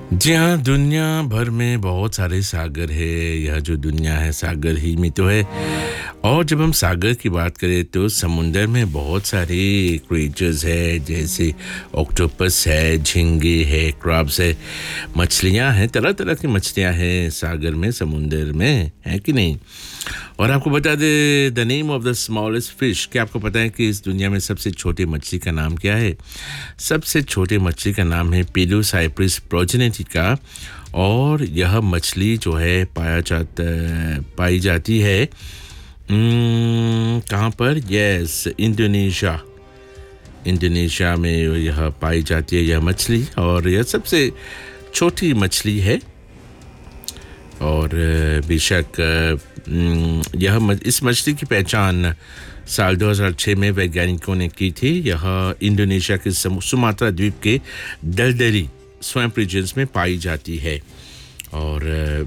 जी हाँ, दुनिया भर में बहुत सारे सागर है। यह जो दुनिया है सागर ही में तो है। और जब हम सागर की बात करें तो समुंदर में बहुत सारे क्रिएचर्स है, जैसे ऑक्टोपस है, झींगे है, क्रब्स है, मछलियाँ हैं, तरह तरह की मछलियाँ हैं सागर में, समुंदर में, है कि नहीं। और आपको बता दे the name of the smallest fish. क्या आपको पता है कि इस दुनिया में सबसे छोटी मछली का नाम क्या है? सबसे छोटी मछली का नाम है पेडोसाइप्रिस प्रोजेनेटिका। और यह मछली जो है पाई जाती है कहाँ पर? Yes, Indonesia. इंडोनेशिया में यह पाई जाती है यह मछली, और यह सबसे छोटी मछली है। और बेशक इस मछली की पहचान साल 2006 में वैज्ञानिकों ने की थी। यह इंडोनेशिया के सुमात्रा द्वीप के दलदली स्वैम्प रीजन्स में पाई जाती है। और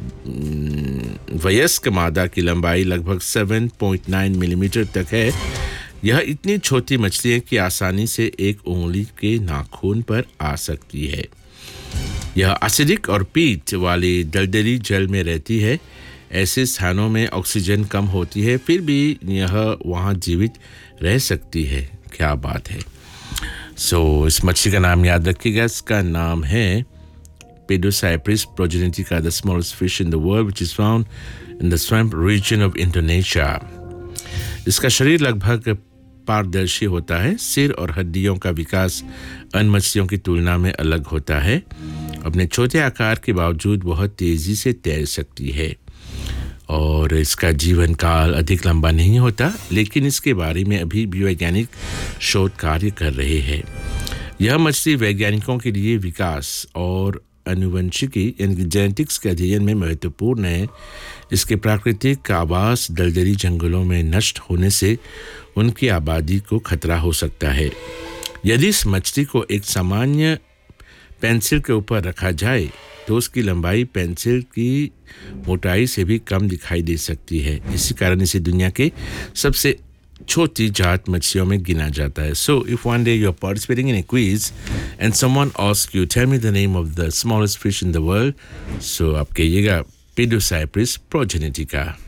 वयस्क मादा की लंबाई लगभग 7.9 मिलीमीटर तक है। यह इतनी छोटी मछली है कि आसानी से एक उंगली के नाखून पर आ सकती है। यह एसिडिक और पीट वाले दलदली जल में रहती है। ऐसे स्थानों में ऑक्सीजन कम होती है, फिर भी यह वहाँ जीवित रह सकती है। क्या बात है। इस मछली का नाम याद रखिएगा। इसका नाम है पेडोसाइप्रिस प्रोजेनेटिका, the smallest fish in the world which is found in the swamp reason of Indonesia. इसका शरीर लगभग पारदर्शी होता है। सिर और हड्डियों का विकास अन्य मछलियों की तुलना में अलग होता है। अपने छोटे आकार के बावजूद बहुत तेज़ी से तैर सकती है। और इसका जीवन काल अधिक लंबा नहीं होता, लेकिन इसके बारे में अभी भी वैज्ञानिक शोध कार्य कर रहे हैं। यह मछली वैज्ञानिकों के लिए विकास और आनुवंशिकी यानी जेनेटिक्स के अध्ययन में महत्वपूर्ण है। इसके प्राकृतिक आवास दलदली जंगलों में नष्ट होने से उनकी आबादी को खतरा हो सकता है। यदि इस मछली को एक सामान्य पेंसिल के ऊपर रखा जाए तो उसकी लंबाई पेंसिल की मोटाई से भी कम दिखाई दे सकती है। इसी कारण इसे दुनिया के सबसे छोटी जात मछलियों में गिना जाता है। So if one day you are participating in A quiz and someone ask you tell me the name of the smallest fish in the world, सो आप कहिएगा पेडोसाइप्रिस प्रोजेनेटिका।